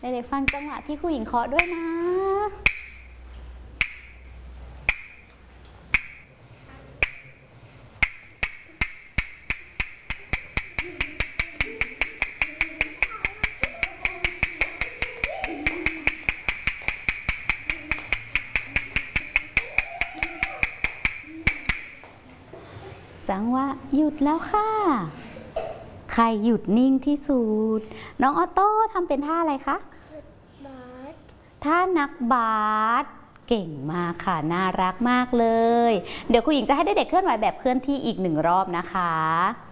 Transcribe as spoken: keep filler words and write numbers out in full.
ด็กๆฟังจังหวะที่ครูหญิงเคาะด้วยนะจังหวะหยุดแล้วค่ะใครหยุดนิ่งที่สุดน้องออโต้ทำเป็นท่าอะไรคะบาสท่านักบาสเก่งมากค่ะน่ารักมากเลยเดี๋ยวครูหญิงจะให้เด็กๆเคลื่อนไหวแบบเคลื่อนที่อีกหนึ่งรอบนะคะ